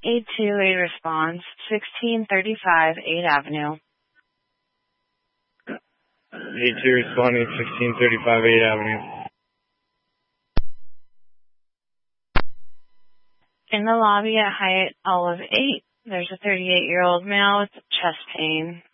828 response, 1635 8th Avenue. 82 responding, 1635 8th Avenue. In the lobby at Hyatt Olive 8, there's a 38-year-old male with chest pain.